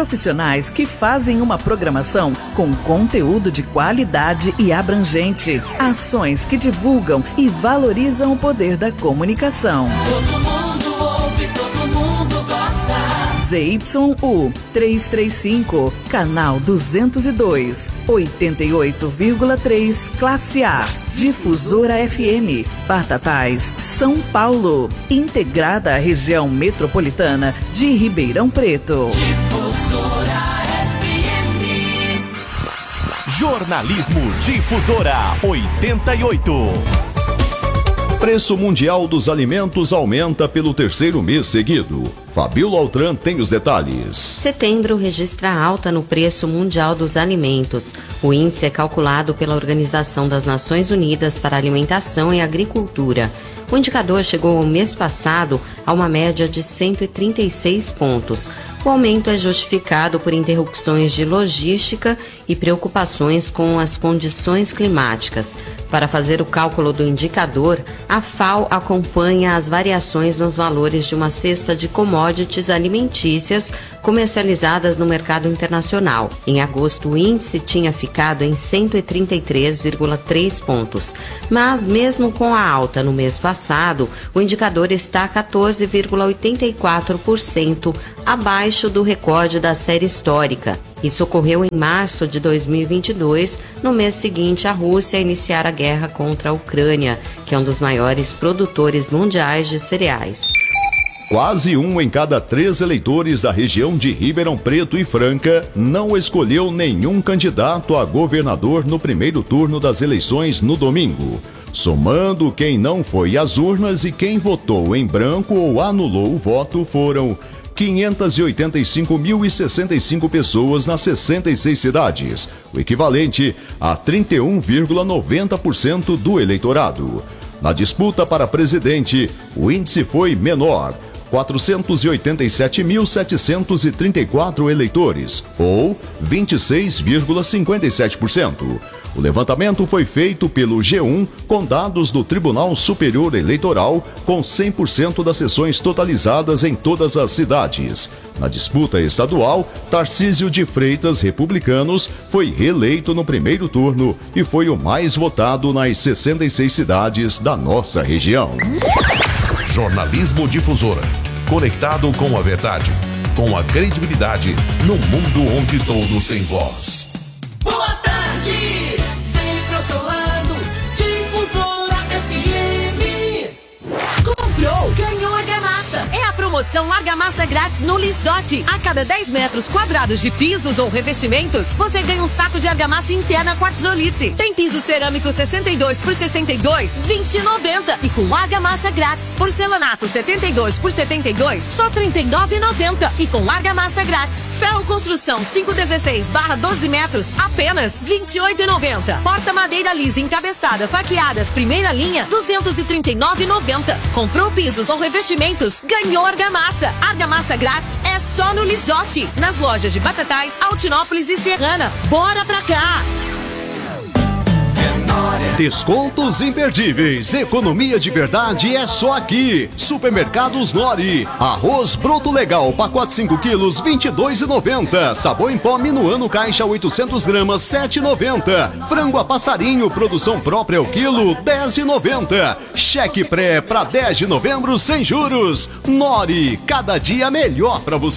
Profissionais que fazem uma programação com conteúdo de qualidade e abrangente. Ações que divulgam e valorizam o poder da comunicação. Todo mundo ouve, todo mundo gosta. ZYU 335, canal 202, 88,3, classe A. Difusora FM, Batatais, São Paulo. Integrada à região metropolitana de Ribeirão Preto. Difusora FM. Jornalismo Difusora 88. Preço mundial dos alimentos aumenta pelo terceiro mês seguido. Fabíola Altran tem os detalhes. Setembro registra alta no preço mundial dos alimentos. O índice é calculado pela Organização das Nações Unidas para a Alimentação e Agricultura. O indicador chegou ao mês passado a uma média de 136 pontos. O aumento é justificado por interrupções de logística e preocupações com as condições climáticas. Para fazer o cálculo do indicador, a FAO acompanha as variações nos valores de uma cesta de commodities alimentícias comercializadas no mercado internacional. Em agosto, o índice tinha ficado em 133,3 pontos. Mas, mesmo com a alta no mês passado, o indicador está 14,84% abaixo do recorde da série histórica. Isso ocorreu em março de 2022, no mês seguinte à Rússia iniciar a guerra contra a Ucrânia, que é um dos maiores produtores mundiais de cereais. Quase 1 em cada 3 eleitores da região de Ribeirão Preto e Franca não escolheu nenhum candidato a governador no primeiro turno das eleições no domingo. Somando quem não foi às urnas e quem votou em branco ou anulou o voto, foram 585.065 pessoas nas 66 cidades, o equivalente a 31,90% do eleitorado. Na disputa para presidente, o índice foi menor, 487.734 eleitores, ou 26,57%. O levantamento foi feito pelo G1 com dados do Tribunal Superior Eleitoral, com 100% das sessões totalizadas em todas as cidades. Na disputa estadual, Tarcísio de Freitas, republicanos, foi reeleito no primeiro turno e foi o mais votado nas 66 cidades da nossa região. Jornalismo Difusora. Conectado com a verdade, com a credibilidade, no mundo onde todos têm voz. Boa tarde, sempre ao seu lado, Difusora FM. Comprou, ganhou argamassa. É a promoção Argamassa Grátis no Lisotti. A cada 10 metros quadrados de pisos ou revestimentos, você ganha um saco de argamassa interna Quartzolite. Tem piso cerâmico 62 por 62, R$20,90. E com argamassa grátis. Porcelanato 72 por 72, só R$39,90. E com argamassa grátis. Ferro construção 516/12 metros, apenas R$28,90. Porta madeira lisa encabeçada, faqueadas, primeira linha, R$239,90. Comprou pisos ou revestimentos, ganhou argamassa. Argamassa grátis é só no Lisotti. Nas lojas de Batatais, Altinópolis e Serrana. Bora pra cá! Descontos imperdíveis, economia de verdade é só aqui. Supermercados Nori. Arroz bruto legal, pacote 5 quilos, R$22,90. Sabão em pó Minuano caixa 800 gramas, R$7,90. Frango a passarinho, produção própria ao quilo, R$10,90. Cheque pré para 10 de novembro sem juros. Nori, cada dia melhor para você.